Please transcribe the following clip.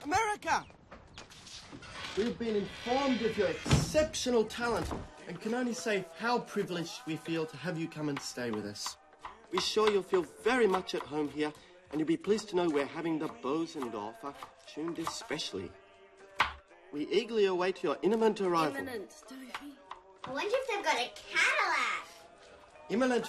America! We've been informed of your exceptional talent and can only say how privileged we feel to have you come and stay with us. We're sure you'll feel very much at home here, and you'll be pleased to know we're having the Bosendorfer tuned especially. We eagerly await your imminent arrival. Imminent, Dopey. I wonder if they've got a Cadillac. Imminent